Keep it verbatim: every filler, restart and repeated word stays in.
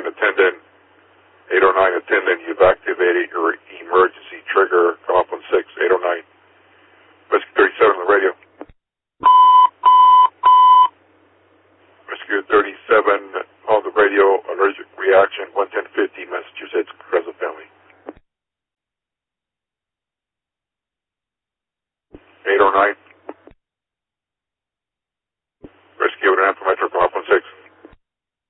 attendant. eight oh nine attendant, you've activated your emergency trigger. Come up on six. eight oh nine. Rescue thirty-seven on the radio. Rescue thirty-seven on the radio. Allergic reaction. one ten fifty, Massachusetts, Crescent family. eight oh nine.